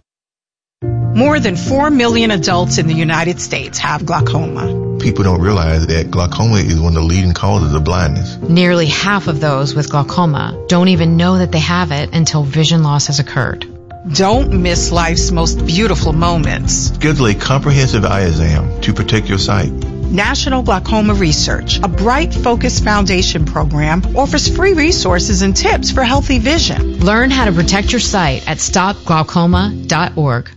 More than four million adults in the United States have glaucoma. People don't realize that glaucoma is one of the leading causes of blindness. Nearly half of those with glaucoma don't even know that they have it until vision loss has occurred. Don't miss life's most beautiful moments. Schedule a comprehensive eye exam to protect your sight. National Glaucoma Research, a Bright Focus Foundation program, offers free resources and tips for healthy vision. Learn how to protect your sight at stop glaucoma dot org.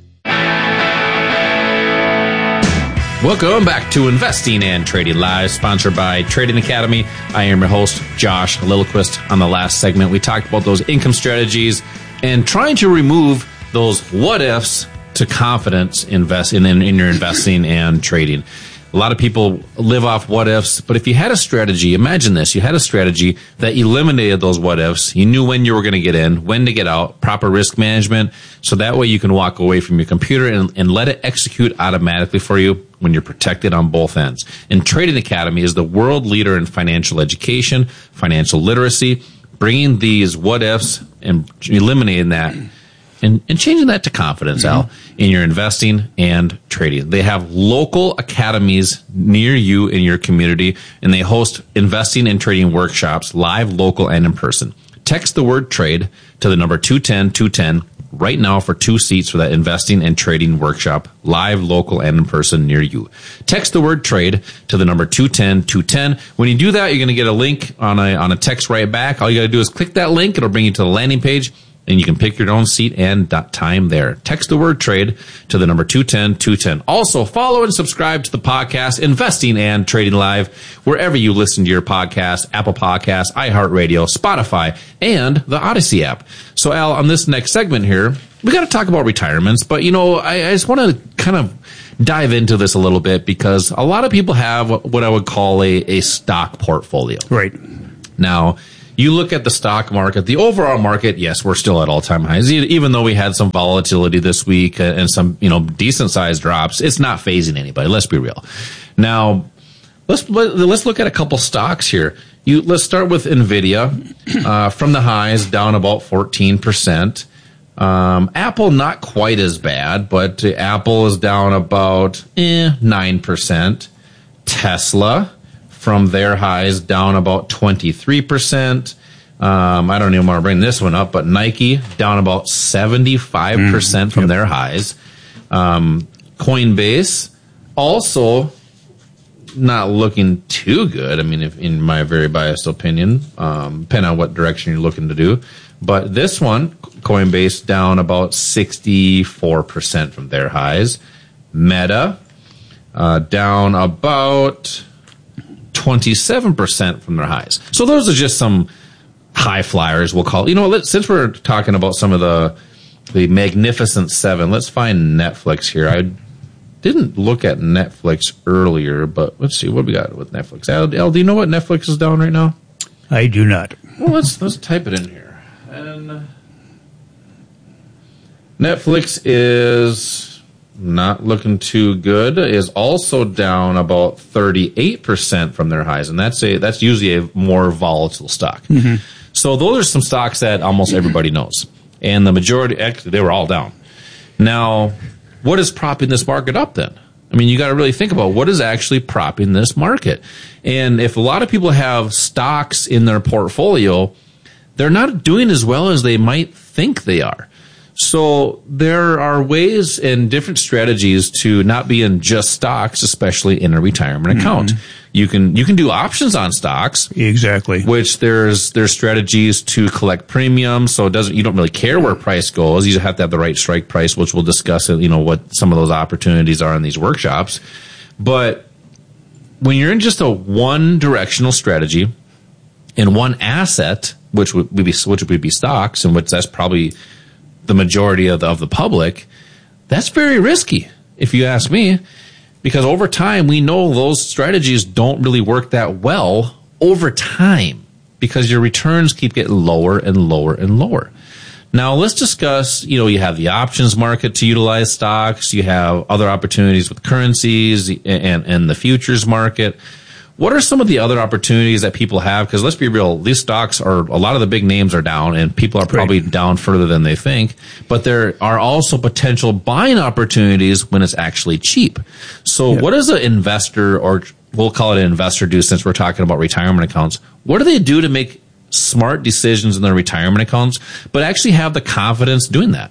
Welcome back to Investing and Trading Live, sponsored by Trading Academy. I am your host, Josh Lillquist. On the last segment, we talked about those income strategies and trying to remove those what-ifs to confidence invest in, in, in your investing and trading. A lot of people live off what-ifs, but if you had a strategy, imagine this, you had a strategy that eliminated those what-ifs. You knew when you were going to get in, when to get out, proper risk management, so that way you can walk away from your computer and, and let it execute automatically for you when you're protected on both ends. And Trading Academy is the world leader in financial education, financial literacy, bringing these what-ifs and eliminating that and, and changing that to confidence, mm-hmm. Al, in your investing and trading. They have local academies near you in your community, and they host investing and trading workshops, live, local, and in person. Text the word trade to the number two ten two ten right now for two seats for that investing and trading workshop, live, local, and in person near you. Text the word trade to the number two ten two ten. When you do that, you're going to get a link on a, on a text right back. All you got to do is click that link. It'll bring you to the landing page, and you can pick your own seat and time there. Text the word trade to the number two ten two ten. Also, follow and subscribe to the podcast, Investing and Trading Live, wherever you listen to your podcast, Apple Podcasts, iHeartRadio, Spotify, and the Odyssey app. So, Al, on this next segment here, we got to talk about retirements, but, you know, I, I just want to kind of dive into this a little bit because a lot of people have what I would call a, a stock portfolio. Right. Now, you look at the stock market, the overall market, yes, we're still at all-time highs. Even though we had some volatility this week and some, you know, decent-sized drops, it's not phasing anybody. Let's be real. Now, let's let's look at a couple stocks here. You let's start with NVIDIA. Uh, from the highs, down about fourteen percent. Um, Apple, not quite as bad, but Apple is down about eh, nine percent. Tesla, from their highs, down about twenty-three percent. Um, I don't even want to bring this one up, but Nike down about seventy-five percent mm, from yep. their highs. Um, Coinbase also not looking too good. I mean, if, in my very biased opinion, um, depending on what direction you're looking to do. But this one, Coinbase down about sixty-four percent from their highs. Meta uh, down about twenty-seven percent from their highs. So those are just some high flyers, we'll call it. You know, let's, since we're talking about some of the the Magnificent Seven, let's find Netflix here. I didn't look at Netflix earlier, but let's see what we got with Netflix. Al, Al, do you know what Netflix is down right now? I do not. Well, let's let's type it in here. And Netflix is not looking too good. Is also down about thirty-eight percent from their highs, and that's a that's usually a more volatile stock. Mm-hmm. So those are some stocks that almost everybody knows. And the majority, actually, they were all down. Now, what is propping this market up then? I mean, you got to really think about what is actually propping this market. And if a lot of people have stocks in their portfolio, they're not doing as well as they might think they are. So there are ways and different strategies to not be in just stocks, especially in a retirement account. Mm-hmm. You can you can do options on stocks. Exactly. Which there's there's strategies to collect premium, so it doesn't you don't really care where price goes. You just have to have the right strike price, which we'll discuss, you know, what some of those opportunities are in these workshops. But when you're in just a one directional strategy in one asset, which would be which would be stocks, and which that's probably the majority of the, of the public, that's very risky, if you ask me, because over time we know those strategies don't really work that well over time because your returns keep getting lower and lower and lower. Now let's discuss, you know, you have the options market to utilize stocks, you have other opportunities with currencies and, and the futures market. What are some of the other opportunities that people have? Because let's be real, these stocks are, a lot of the big names are down, and people are probably right. down further than they think. But there are also potential buying opportunities when it's actually cheap. So yep. what does an investor, or we'll call it an investor, do since we're talking about retirement accounts? What do they do to make smart decisions in their retirement accounts, but actually have the confidence doing that?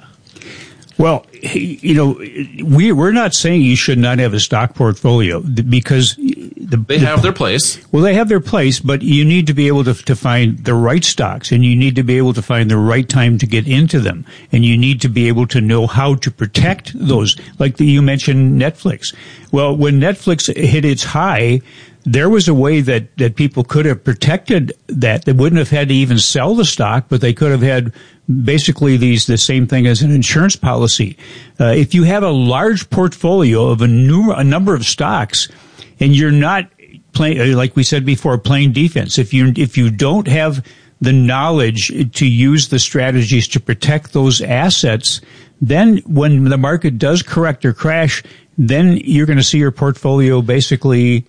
Well, you know, we, we're not saying you should not have a stock portfolio because the, they have the, their place. Well, they have their place, but you need to be able to, to find the right stocks, and you need to be able to find the right time to get into them, and you need to be able to know how to protect those. Like the, you mentioned Netflix. Well, when Netflix hit its high, there was a way that, that people could have protected that. They wouldn't have had to even sell the stock, but they could have had basically these the same thing as an insurance policy. Uh, if you have a large portfolio of a, new, a number of stocks, and you're not playing, like we said before, playing defense, if you if you don't have the knowledge to use the strategies to protect those assets, then when the market does correct or crash, then you're going to see your portfolio basically,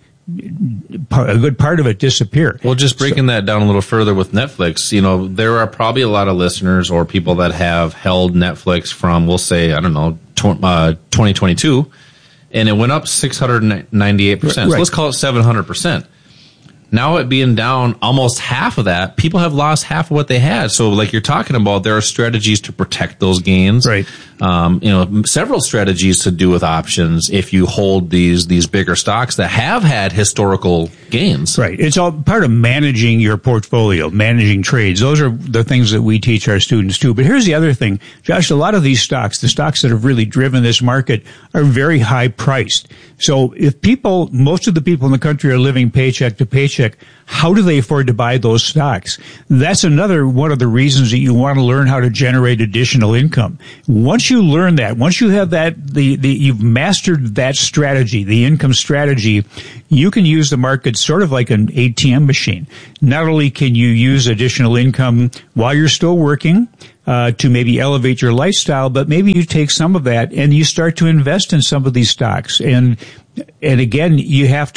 a good part of it, disappear. Well, just breaking so, that down a little further with Netflix, you know, there are probably a lot of listeners or people that have held Netflix from, we'll say, I don't know, tw- uh, twenty twenty-two, and it went up six hundred ninety-eight percent. Right. So let's call it seven hundred percent. Now it being down almost half of that, people have lost half of what they had. So like you're talking about, there are strategies to protect those gains. Right. Um, you know, several strategies to do with options if you hold these, these bigger stocks that have had historical gains. Right. It's all part of managing your portfolio, managing trades. Those are the things that we teach our students too. But here's the other thing, Josh, a lot of these stocks, the stocks that have really driven this market, are very high priced. So if people, most of the people in the country are living paycheck to paycheck, how do they afford to buy those stocks? That's another one of the reasons that you want to learn how to generate additional income. Once you learn that, once you have that, the, the, you've mastered that strategy, the income strategy, you can use the market sort of like an A T M machine. Not only can you use additional income while you're still working, uh, to maybe elevate your lifestyle, but maybe you take some of that and you start to invest in some of these stocks. And, and again, you have to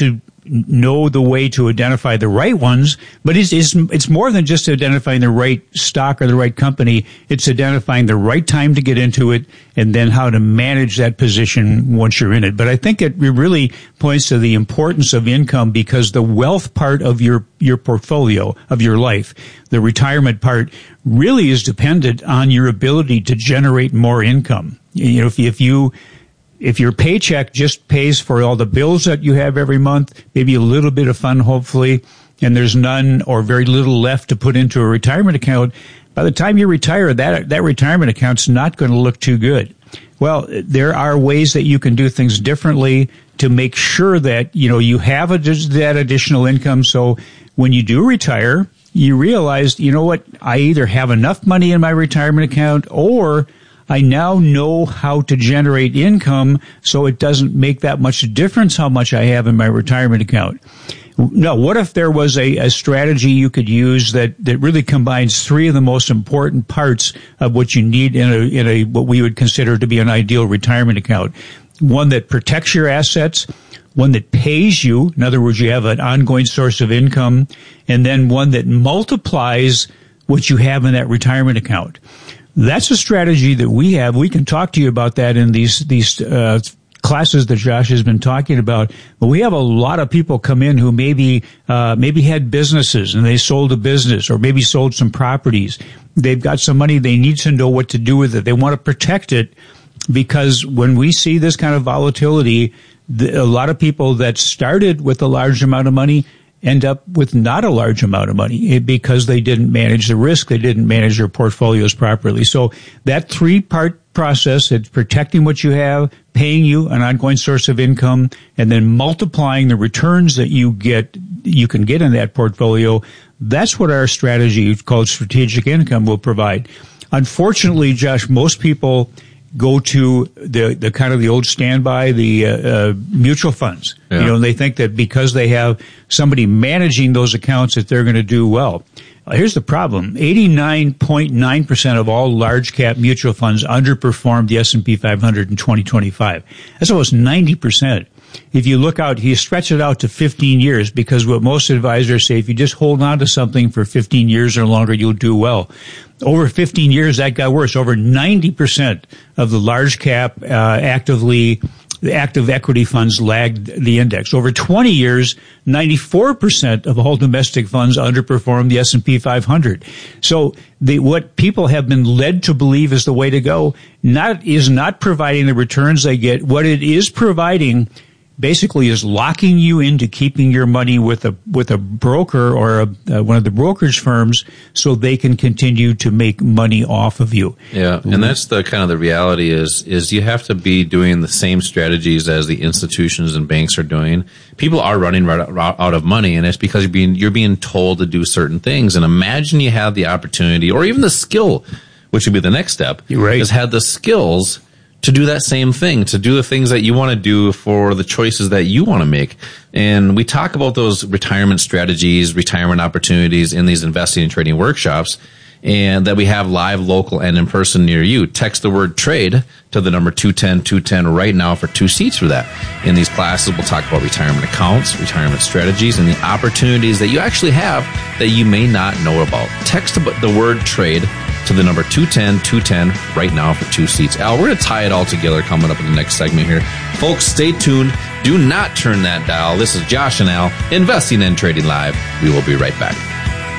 know the way to identify the right ones, but it's, it's, it's more than just identifying the right stock or the right company. It's identifying the right time to get into it and then how to manage that position once you're in it. But I think it really points to the importance of income, because the wealth part of your, your portfolio, of your life, the retirement part, really is dependent on your ability to generate more income. You know, if, if you, if your paycheck just pays for all the bills that you have every month, maybe a little bit of fun, hopefully, and there's none or very little left to put into a retirement account, by the time you retire, that, that retirement account's not going to look too good. Well, there are ways that you can do things differently to make sure that, you know, you have a, that additional income. So when you do retire, you realize, you know what, I either have enough money in my retirement account, or I now know how to generate income, so it doesn't make that much difference how much I have in my retirement account. No, what if there was a, a strategy you could use that, that really combines three of the most important parts of what you need in a, in a, what we would consider to be an ideal retirement account? One that protects your assets, one that pays you, in other words, you have an ongoing source of income, and then one that multiplies what you have in that retirement account. That's a strategy that we have. We can talk to you about that in these, these, uh, classes that Josh has been talking about. But we have a lot of people come in who maybe, uh, maybe had businesses and they sold a business, or maybe sold some properties. They've got some money. They need to know what to do with it. They want to protect it, because when we see this kind of volatility, the, a lot of people that started with a large amount of money end up with not a large amount of money because they didn't manage the risk. They didn't manage their portfolios properly. So that three-part process, it's protecting what you have, paying you an ongoing source of income, and then multiplying the returns that you get, you can get in that portfolio. That's what our strategy called strategic income will provide. Unfortunately, Josh, most people go to the, the kind of the old standby, the uh, uh, mutual funds. Yeah. You know, they think that because they have somebody managing those accounts that they're going to do well. Uh, here's the problem. eighty-nine point nine percent of all large cap mutual funds underperformed the S and P five hundred in twenty twenty-five. That's almost ninety percent. If you look out, you stretch it out to fifteen years, because what most advisors say, if you just hold on to something for fifteen years or longer, you'll do well. Over fifteen years, that got worse. Over ninety percent of the large cap, uh, actively, the active equity funds lagged the index. Over twenty years, ninety-four percent of all domestic funds underperformed the S and P five hundred. So the, what people have been led to believe is the way to go, not, is not providing the returns they get. What it is providing basically is locking you into keeping your money with a with a broker or a, uh, one of the brokerage firms, so they can continue to make money off of you. Yeah, and that's the kind of the reality is is you have to be doing the same strategies as the institutions and banks are doing. People are running right out of money, and it's because you're being you're being told to do certain things. And imagine you have the opportunity, or even the skill, which would be the next step, right, is have the skills to do that same thing, to do the things that you want to do for the choices that you want to make. And we talk about those retirement strategies, retirement opportunities in these investing and trading workshops, and that we have live, local, and in person near you. Text the word trade to the number two ten two ten right now for two seats for that. In these classes, we'll talk about retirement accounts, retirement strategies, and the opportunities that you actually have that you may not know about. Text the word trade to the number two ten two ten right now for two seats. Al, we're going to tie it all together coming up in the next segment here. Folks, stay tuned. Do not turn that dial. This is Josh and Al, Investing and Trading Live. We will be right back.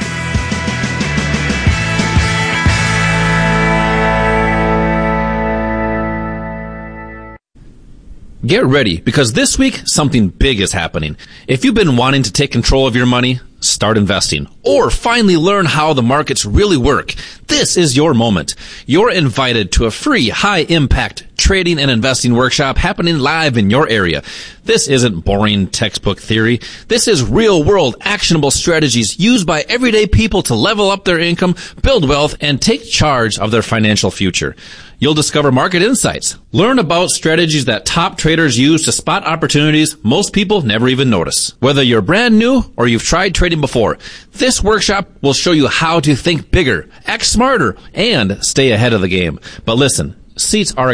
Get ready, because this week, something big is happening. If you've been wanting to take control of your money, start investing, or finally learn how the markets really work, this is your moment. You're invited to a free, high-impact trading and investing workshop happening live in your area. This isn't boring textbook theory. This is real-world, actionable strategies used by everyday people to level up their income, build wealth, and take charge of their financial future. You'll discover market insights, learn about strategies that top traders use to spot opportunities most people never even notice. Whether you're brand new or you've tried trading before, this workshop will show you how to think bigger, act smarter, and stay ahead of the game. But listen, seats are